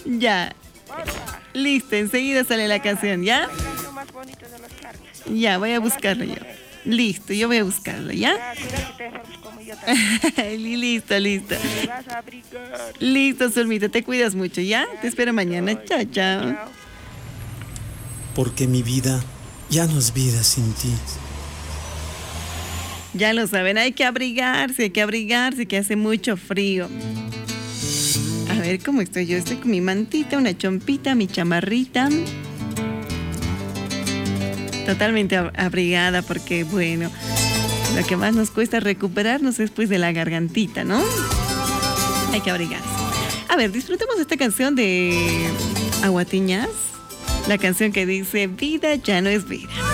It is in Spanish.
Ya. Listo, enseguida sale la canción, ¿ya? Ya, voy a buscarlo yo. Listo, yo voy a buscarlo, ¿ya? Listo, listo. Listo, Zulmita, te cuidas mucho, ¿ya? Te espero mañana. Chao, chao. Porque mi vida ya no es vida sin ti. Ya lo saben, hay que abrigarse, que hace mucho frío. A ver cómo estoy yo. Estoy con mi mantita, una chompita, mi chamarrita. Totalmente abrigada porque, bueno, lo que más nos cuesta recuperarnos es pues de la gargantita, ¿no? Hay que abrigarse. A ver, disfrutemos esta canción de Aguatiñas. La canción que dice, vida ya no es vida.